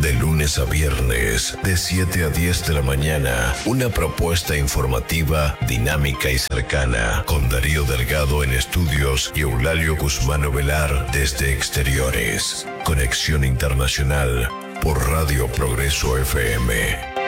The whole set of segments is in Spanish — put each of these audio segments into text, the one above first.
De lunes a viernes, de 7 a 10 de la mañana, una propuesta informativa, dinámica y cercana, con Darío Delgado en estudios y Eulalio Guzmán Ovelar desde exteriores. Conexión Internacional por Radio Progreso FM.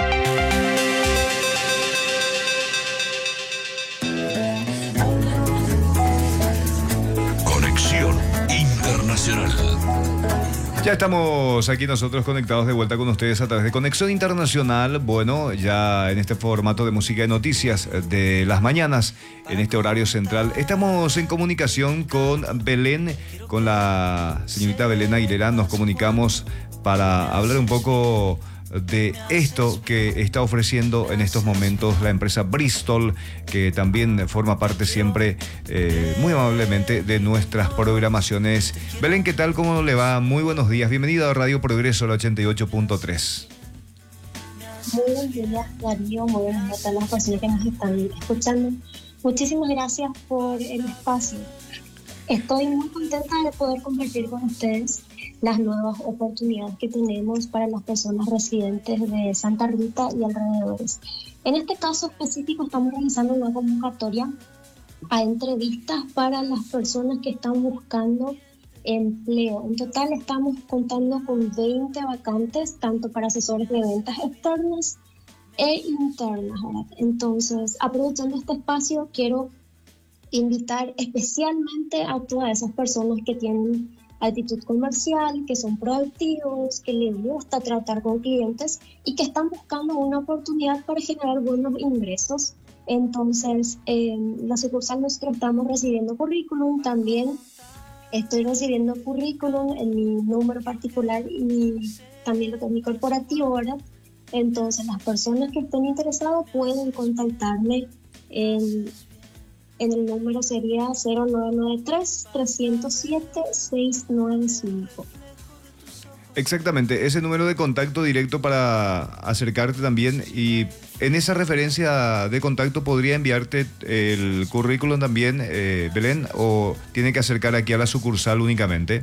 Ya estamos aquí nosotros conectados de vuelta con ustedes a través de Conexión Internacional. Bueno, ya en este formato de música y noticias de las mañanas, en este horario central, estamos en comunicación con Belén, con la señorita Belén Aguilera. Nos comunicamos para hablar un poco de esto que está ofreciendo en estos momentos la empresa Bristol, que también forma parte siempre muy amablemente de nuestras programaciones. Belén, ¿qué tal? ¿Cómo le va? Muy buenos días. Bienvenida a Radio Progreso, la 88.3. Muy buenos días, Darío. Muy buenos días a todas las personas que nos están escuchando. Muchísimas gracias por el espacio. Estoy muy contenta de poder compartir con ustedes las nuevas oportunidades que tenemos para las personas residentes de Santa Rita y alrededores. En este caso específico estamos realizando una convocatoria a entrevistas para las personas que están buscando empleo. En total estamos contando con 20 vacantes, tanto para asesores de ventas externas e internas, ¿verdad? Entonces, aprovechando este espacio, quiero invitar especialmente a todas esas personas que tienen actitud comercial, que son proactivos, que les gusta tratar con clientes y que están buscando una oportunidad para generar buenos ingresos. Entonces, en la sucursal nosotros estamos recibiendo currículum, también estoy recibiendo currículum en mi número particular y también lo tengo en mi corporativo, ¿verdad? Entonces, las personas que estén interesadas pueden contactarme en el número sería 0993-307-695. Exactamente, ese número de contacto directo para acercarte también, y en esa referencia de contacto podría enviarte el currículum también, Belén, o tiene que acercar aquí a la sucursal únicamente.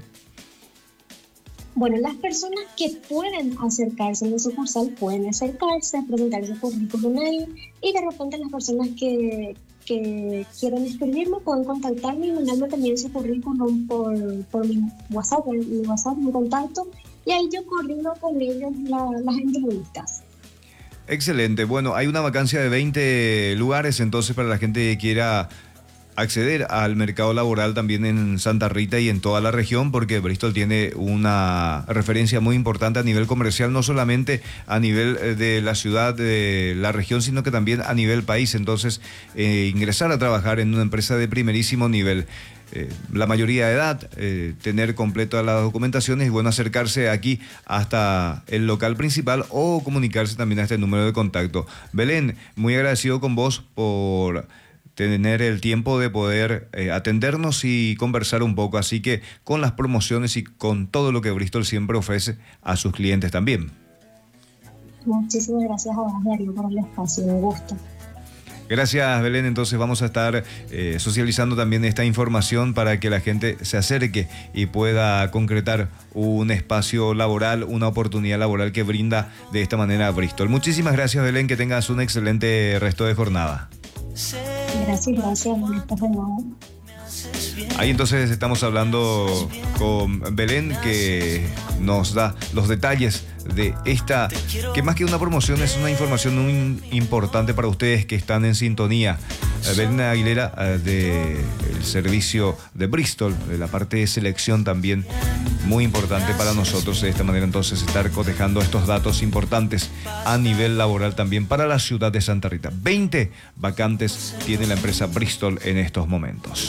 Bueno, las personas que pueden acercarse a la sucursal pueden acercarse, presentar su currículum ahí, y de repente las personas que quieren escribirme pueden contactarme y mandarme también su currículum por mi WhatsApp, mi contacto, y ahí yo coordino con ellos las entrevistas. Excelente. Bueno, hay una vacancia de 20 lugares entonces para la gente que quiera acceder al mercado laboral también en Santa Rita y en toda la región, porque Bristol tiene una referencia muy importante a nivel comercial, no solamente a nivel de la ciudad, de la región, sino que también a nivel país. Entonces, ingresar a trabajar en una empresa de primerísimo nivel, la mayoría de edad, tener completa la documentación, es bueno acercarse aquí hasta el local principal o comunicarse también a este número de contacto. Belén, muy agradecido con vos por tener el tiempo de poder atendernos y conversar un poco, así que con las promociones y con todo lo que Bristol siempre ofrece a sus clientes también. Muchísimas gracias a vos, Darío, por el espacio, un gusto. Gracias, Belén. Entonces vamos a estar socializando también esta información para que la gente se acerque y pueda concretar un espacio laboral, una oportunidad laboral que brinda de esta manera Bristol. Muchísimas gracias, Belén, que tengas un excelente resto de jornada. Gracias, buenas de nuevo. Ahí entonces estamos hablando con Belén, que nos da los detalles de esta, que más que una promoción es una información muy importante para ustedes que están en sintonía. Belén Aguilera, del servicio de Bristol, de la parte de selección también, muy importante para nosotros de esta manera entonces estar cotejando estos datos importantes a nivel laboral también para la ciudad de Santa Rita. 20 vacantes tiene la empresa Bristol en estos momentos.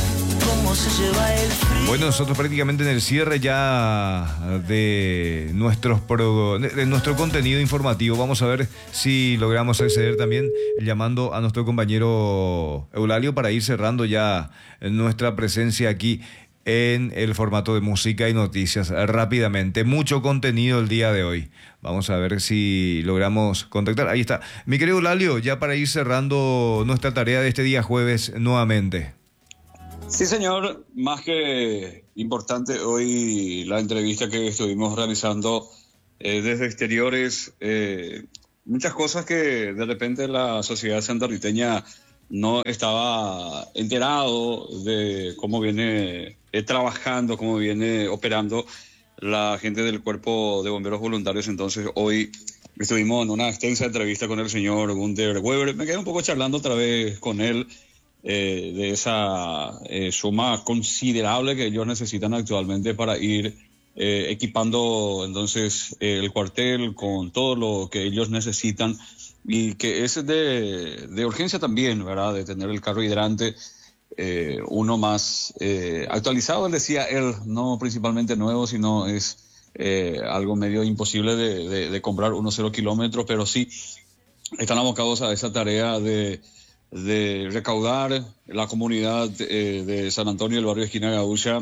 Bueno, nosotros prácticamente en el cierre ya de nuestro contenido informativo. Vamos a ver si logramos acceder también llamando a nuestro compañero Eulalio para ir cerrando ya nuestra presencia aquí en el formato de música y noticias rápidamente. Mucho contenido el día de hoy. Vamos a ver si logramos contactar. Ahí está. Mi querido Eulalio, ya para ir cerrando nuestra tarea de este día jueves nuevamente. Sí, señor. Más que importante hoy la entrevista que estuvimos realizando desde exteriores, muchas cosas que de repente la sociedad santarriteña no estaba enterado de cómo viene trabajando, cómo viene operando la gente del Cuerpo de Bomberos Voluntarios. Entonces hoy estuvimos en una extensa entrevista con el señor Gunther Weber. Me quedé un poco charlando otra vez con él de esa suma considerable que ellos necesitan actualmente para ir equipando entonces el cuartel con todo lo que ellos necesitan, y que es de urgencia también, ¿verdad? De tener el carro hidrante uno más actualizado, él decía él, no principalmente nuevo, sino es algo medio imposible de comprar unos 0 kilómetros, pero sí están abocados a esa tarea de recaudar. La comunidad de San Antonio, el barrio Esquina Gaucha,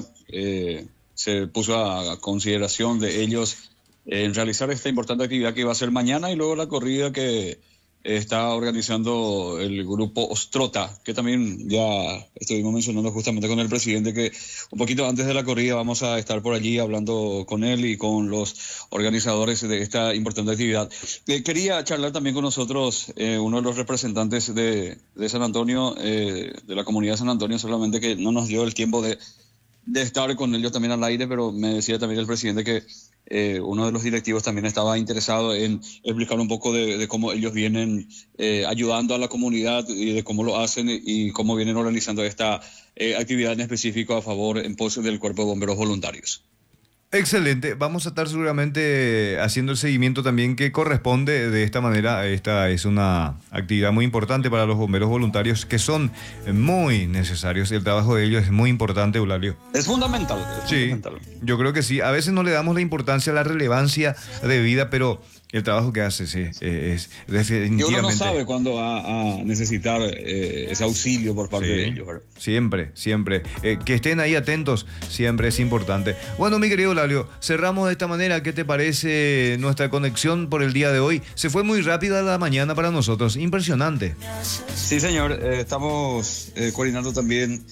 se puso a consideración de ellos en realizar esta importante actividad que iba a ser mañana, y luego la corrida que está organizando el grupo Ostrota, que también ya estuvimos mencionando justamente con el presidente, que un poquito antes de la corrida vamos a estar por allí hablando con él y con los organizadores de esta importante actividad. Quería charlar también con nosotros uno de los representantes de San Antonio, de la comunidad de San Antonio, solamente que no nos dio el tiempo de estar con ellos también al aire, pero me decía también el presidente que uno de los directivos también estaba interesado en explicar un poco de cómo ellos vienen ayudando a la comunidad y de cómo lo hacen y cómo vienen organizando esta actividad en específico a favor en pos del Cuerpo de Bomberos Voluntarios. Excelente, vamos a estar seguramente haciendo el seguimiento también que corresponde de esta manera. Esta es una actividad muy importante para los bomberos voluntarios, que son muy necesarios. El trabajo de ellos es muy importante, Eulalio. Es fundamental. Sí, yo creo que sí. A veces no le damos la importancia, la relevancia debida, pero el trabajo que hace, sí, es definitivamente... Y uno no sabe cuándo va a necesitar ese auxilio por parte de ellos, ¿verdad? Siempre, siempre. Que estén ahí atentos siempre es importante. Bueno, mi querido Eulalio, cerramos de esta manera. ¿Qué te parece nuestra conexión por el día de hoy? Se fue muy rápida la mañana para nosotros. Impresionante. Sí, señor. Estamos coordinando también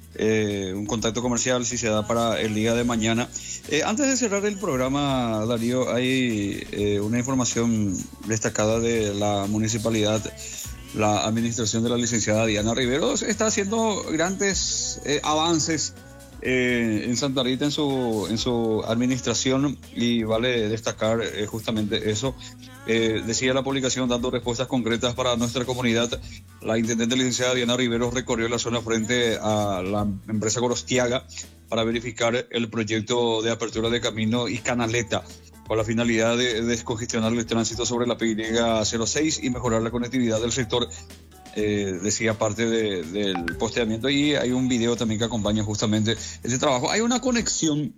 un contacto comercial, si se da, para el día de mañana. Antes de cerrar el programa, Darío, hay una información destacada de la municipalidad. La administración de la licenciada Diana Riveros está haciendo grandes avances en Santa Rita, en su administración, y vale destacar justamente eso. Decía la publicación, dando respuestas concretas para nuestra comunidad, la intendente licenciada Diana Riveros recorrió la zona frente a la empresa Gorostiaga para verificar el proyecto de apertura de camino y canaleta con la finalidad de descongestionar el tránsito sobre la PY06 y mejorar la conectividad del sector. Decía parte del posteamiento, y hay un video también que acompaña justamente ese trabajo. Hay una conexión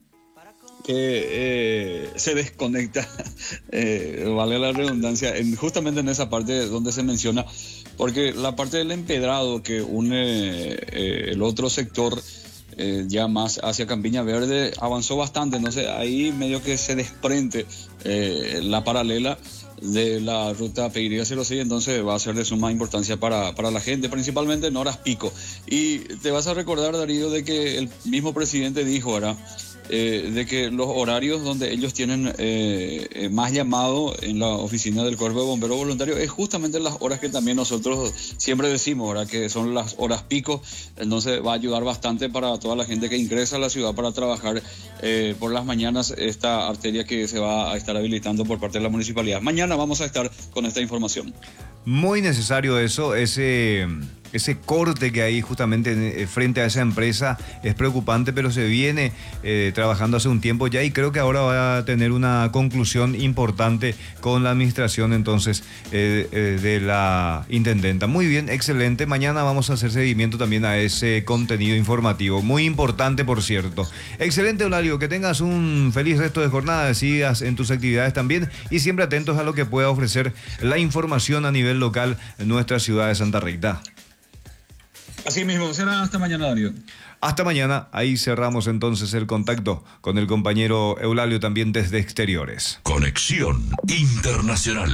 que se desconecta, vale la redundancia, justamente en esa parte donde se menciona, porque la parte del empedrado que une el otro sector ya más hacia Campiña Verde avanzó bastante, entonces ahí medio que se desprende la paralela de la ruta PY06, entonces va a ser de suma importancia para la gente, principalmente en horas pico. Y te vas a recordar, Darío, de que el mismo presidente dijo, ¿verdad?, de que los horarios donde ellos tienen más llamado en la oficina del Cuerpo de Bomberos Voluntarios es justamente las horas que también nosotros siempre decimos, ¿verdad?, que son las horas pico. Entonces va a ayudar bastante para toda la gente que ingresa a la ciudad para trabajar por las mañanas esta arteria que se va a estar habilitando por parte de la municipalidad. Mañana vamos a estar con esta información. Muy necesario eso, ese corte que hay justamente frente a esa empresa es preocupante, pero se viene trabajando hace un tiempo ya, y creo que ahora va a tener una conclusión importante con la administración entonces de la intendenta. Muy bien, excelente. Mañana vamos a hacer seguimiento también a ese contenido informativo, muy importante, por cierto. Excelente, Eulalio, que tengas un feliz resto de jornada, sigas en tus actividades también y siempre atentos a lo que pueda ofrecer la información a nivel local en nuestra ciudad de Santa Rita. Así mismo, será hasta mañana, Darío. Hasta mañana. Ahí cerramos entonces el contacto con el compañero Eulalio también desde Exteriores. Conexión Internacional.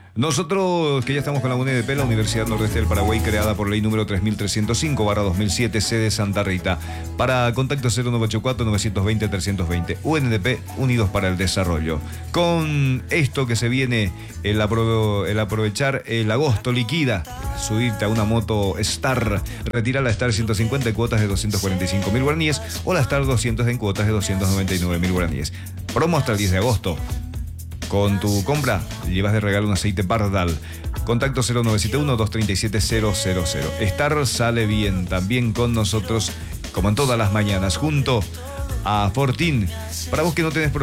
Nosotros que ya estamos con la UNEDP, la Universidad Nordeste del Paraguay, creada por ley número 3305/2007, sede Santa Rita. Para contacto 0984-920-320. UNEDP, Unidos para el Desarrollo. Con esto que se viene, el aprovechar el agosto, liquida, subirte a una moto Star, retira la Star 150 en cuotas de 245.000 guaraníes o la Star 200 en cuotas de 299.000 guaraníes. Promo hasta el 10 de agosto. Con tu compra, llevas de regalo un aceite Bardal. Contacto 0971-237-000. Star sale bien, también con nosotros, como en todas las mañanas, junto a Fortín. Para vos que no tenés